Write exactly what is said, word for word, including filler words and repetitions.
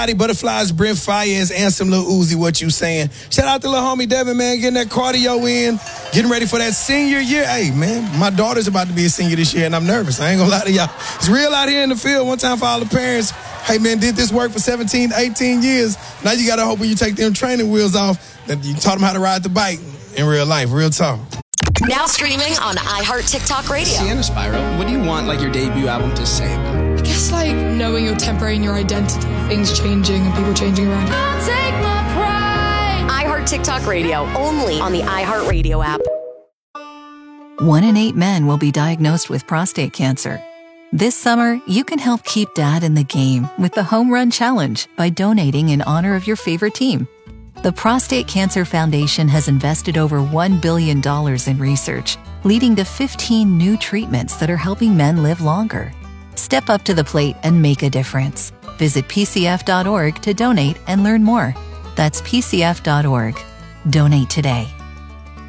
Butterflies, Brent Fayez, and some Lil Uzi, what you saying? Shout out to little homie Devin, man, getting that cardio in, getting ready for that senior year. Hey, man, my daughter's about to be a senior this year, and I'm nervous. I ain't gonna lie to y'all. It's real out here in the field. One time for all the parents, hey, man, did this work for seventeen, eighteen years. Now you gotta hope when you take them training wheels off that you taught them how to ride the bike in real life, real talk. Now streaming on iHeart TikTok Radio. Sienna Spyro, what do you want like your debut album to say about? I guess like knowing your temporary and your identity, things changing and people changing around you. I'll take my pride. iHeart TikTok Radio, only on the iHeart Radio app. One in eight men will be diagnosed with prostate cancer. This summer, you can help keep Dad in the game with the Home Run Challenge by donating in honor of your favorite team. The Prostate Cancer Foundation has invested over one billion dollars in research, leading to fifteen new treatments that are helping men live longer. Step up to the plate and make a difference. Visit P C F dot org to donate and learn more. That's P C F dot org. Donate today.